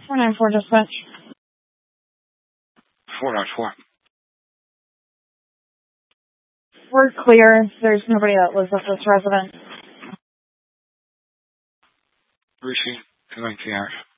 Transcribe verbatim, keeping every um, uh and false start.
four nine four dispatch. four nine four. We're clear. There's nobody that lives at this residence. Receipt. nineteen hours.